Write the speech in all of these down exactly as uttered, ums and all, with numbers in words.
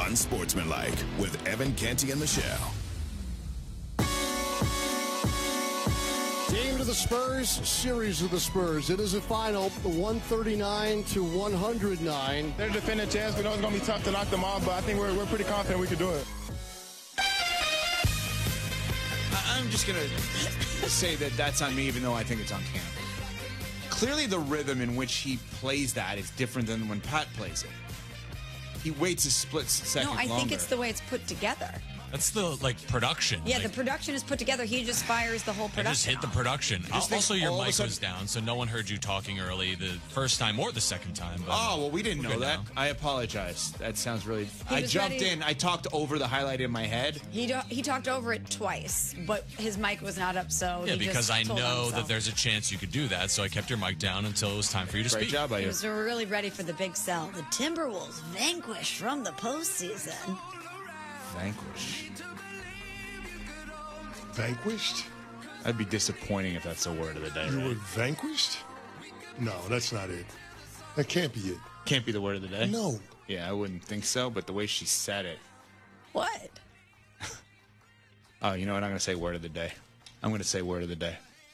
Unsportsmanlike with Evan Canty and Michelle. Game to the Spurs, series of the Spurs. It is a final, one thirty-nine to one hundred nine. They're defending champs. We know it's going to be tough to knock them off, but I think we're, we're pretty confident we can do it. I'm just going to say that that's on me, even though I think it's on Cam. Clearly the rhythm in which he plays that is different than when Pat plays it. He waits a split second No, I longer. think it's the way it's put together. That's the, like, production. Yeah, like, the production is put together. He just fires the whole I production. just hit the off. production. just think Also, your all of a mic sudden- was down, so no one heard you talking early the first time or the second time. But Oh, well, we didn't we're know good that. now. I apologize. That sounds really... I was jumped ready- in. I talked over the highlight in my head. He do- he talked over it twice, but his mic was not up, so Yeah, he because just I told know himself. that there's a chance you could do that, so I kept your mic down until it was time for you to Great speak. job by He you. was really ready for the big sell. The Timberwolves vanquished from the postseason. Vanquish. Vanquished? That'd be disappointing if that's the word of the day, You right? were vanquished? No, that's not it. That can't be it. Can't be the word of the day? No. Yeah, I wouldn't think so, but the way she said it... What? Oh, you know what? I'm going to say word of the day. I'm going to say word of the day.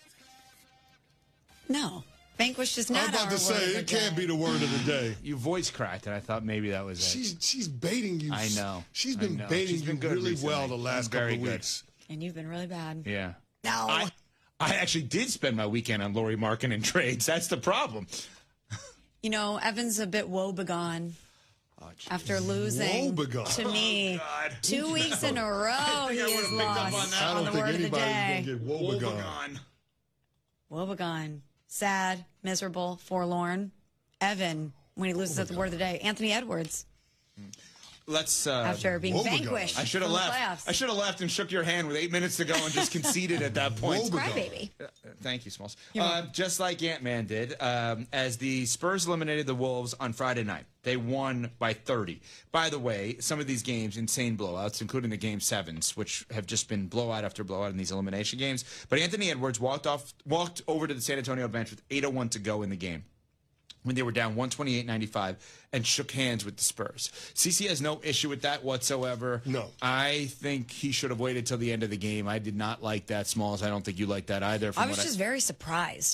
No. Vanquished is not I'm about our to word say of the it can't day. be the word of the day. You voice cracked, and I thought maybe that was it. She's she's baiting you. I know. She's I been know. baiting She's been you good really recently. well the last She's very couple of good. weeks. And you've been really bad. Yeah. No. I, I actually did spend my weekend on Laurie Markin and trades. That's the problem. You know, Evan's a bit woebegone Oh, after losing Woebegone. to me God. two weeks in a row. He I is would've picked up on lost that. I on don't the think word of the anybody's day. going to get woebegone. Woebegone. Woebegone. Sad, miserable, forlorn. Evan, when he loses at the word of the day. Anthony Edwards, Let's. Uh, after being Woebegone. vanquished I should have from the left. playoffs. I should have left and shook your hand with eight minutes to go and just conceded at that point. Woebegone. Crybaby. Uh, Thank you, Smalls. You're Uh, welcome. just like Ant-Man did, um, as the Spurs eliminated the Wolves on Friday night. They won by thirty. By the way, some of these games, insane blowouts, including the Game Sevens, which have just been blowout after blowout in these elimination games. But Anthony Edwards walked off, walked over to the San Antonio bench with eight oh one to go in the game, when they were down one twenty-eight ninety-five, and shook hands with the Spurs. C C has no issue with that whatsoever. No. I think he should have waited till the end of the game. I did not like that, Smalls. I don't think you like that either. From I was what just very surprised.